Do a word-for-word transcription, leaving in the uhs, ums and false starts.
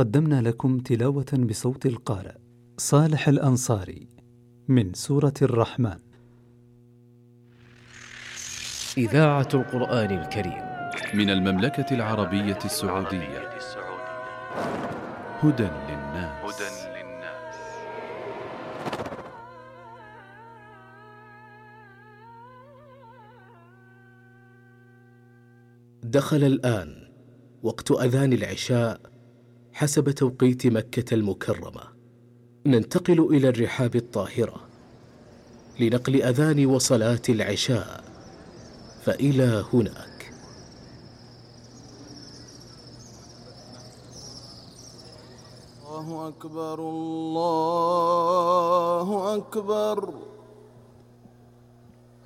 قدمنا لكم تلاوة بصوت القارئ صالح الأنصاري من سورة الرحمن. إذاعة القرآن الكريم من المملكة العربية السعودية. هدى للناس. دخل الآن وقت أذان العشاء حسب توقيت مكة المكرمة. ننتقل إلى الرحاب الطاهرة لنقل أذان وصلاة العشاء، فإلى هناك. الله أكبر الله أكبر.